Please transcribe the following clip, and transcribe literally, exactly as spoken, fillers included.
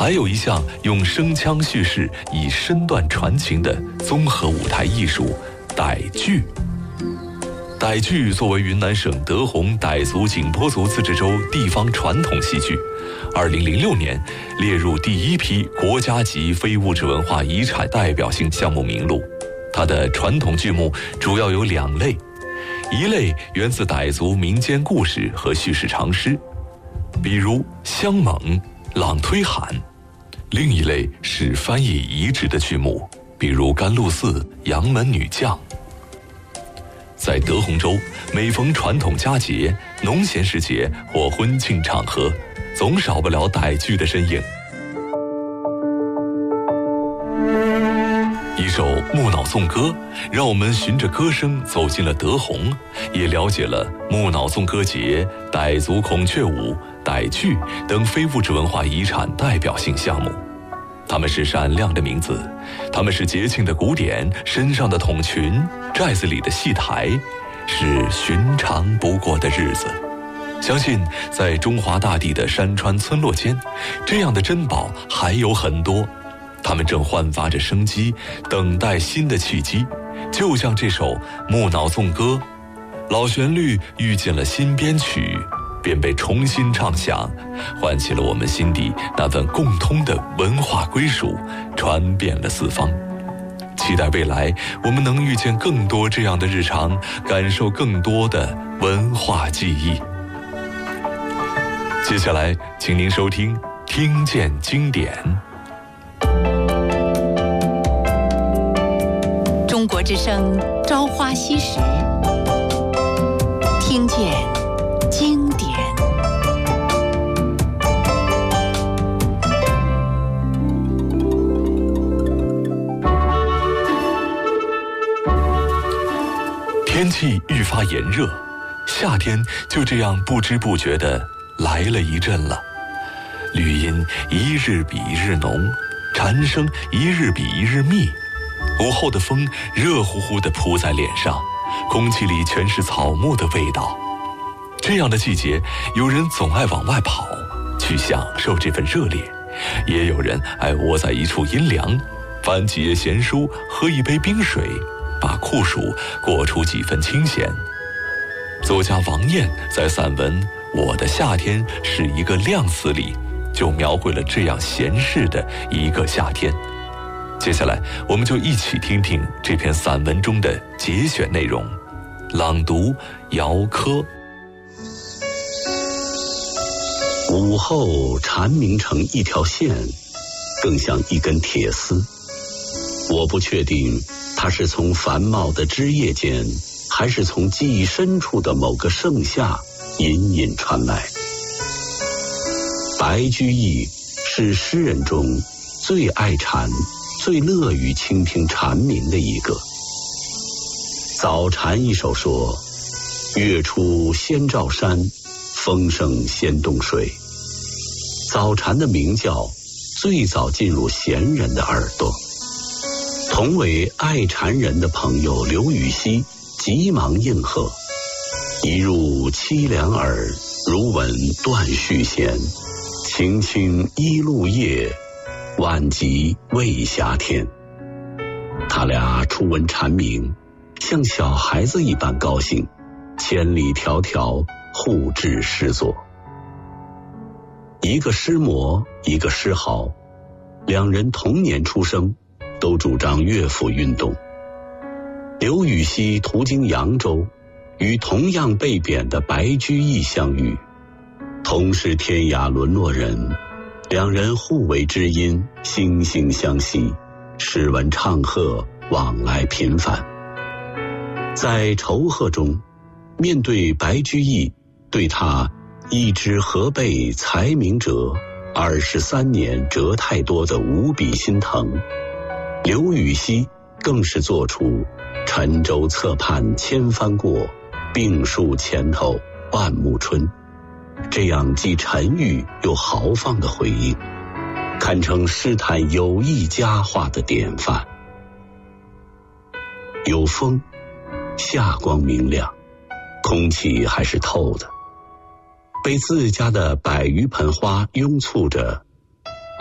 还有一项用声腔叙事以身段传情的综合舞台艺术傣剧。傣剧作为云南省德宏傣族景颇族自治州地方传统戏剧，二零零六年列入第一批国家级非物质文化遗产代表性项目名录。它的传统剧目主要有两类，一类源自傣族民间故事和叙事长诗，比如香蒙、朗推喊；另一类是翻译移植的剧目，比如甘露寺、杨门女将。在德宏州，每逢传统佳节、农闲时节或婚庆场合，总少不了傣剧的身影。一首《木脑颂歌》让我们循着歌声走进了德宏，也了解了木脑颂歌节、傣族孔雀舞、傣剧等非物质文化遗产代表性项目。它们是闪亮的名字，它们是节庆的鼓点，身上的筒裙，寨子里的戏台，是寻常不过的日子。相信在中华大地的山川村落间，这样的珍宝还有很多，它们正焕发着生机，等待新的契机。就像这首《木脑颂歌》，老旋律遇见了新编曲，便被重新唱响，唤起了我们心底那份共通的文化归属，传遍了四方。期待未来我们能遇见更多这样的日常，感受更多的文化记忆。接下来请您收听《听见经典》。 中国之声朝花夕拾，听见经典。 天气愈发炎热，夏天就这样不知不觉地来了一阵了。绿荫一日比一日浓，蝉声一日比一日密。午后的风热乎乎地扑在脸上，空气里全是草木的味道。这样的季节，有人总爱往外跑，去享受这份热烈；也有人爱窝在一处阴凉，翻几页闲书，喝一杯冰水，把酷暑过出几分清闲。作家王燕在散文《我的夏天是一个量词》里，就描绘了这样闲适的一个夏天。接下来，我们就一起听听这篇散文中的节选内容。朗读姚科。 午后蝉鸣成一条线，更像一根铁丝。我不确定它是从繁茂的枝叶间，还是从记忆深处的某个盛夏隐隐传来。白居易是诗人中最爱蝉、最乐于倾听蝉鸣的一个。早蝉一首说：月出先照山，风声先动水。早蝉的鸣叫最早进入闲人的耳朵。同为爱蝉人的朋友刘禹锡急忙应和：一入凄凉耳，如闻断续弦。晴清一路夜，晚极未暇天。他俩初闻蝉鸣，像小孩子一般高兴，千里迢迢互致诗作。一个诗魔，一个诗豪，两人同年出生，都主张乐府运动。刘禹锡途经扬州，与同样被贬的白居易相遇，同是天涯沦落人，两人互为知音，惺惺相惜，诗文唱和，往来频繁。在仇贺中，面对白居易对他一知河背才名折，二十三年折太多的无比心疼，刘禹锡更是做出沉舟侧畔千帆过，病树前头万木春这样既沉郁又豪放的回应，堪称诗坛友谊佳话的典范。有风，夏光明亮，空气还是透的，被自家的百余盆花拥簇着，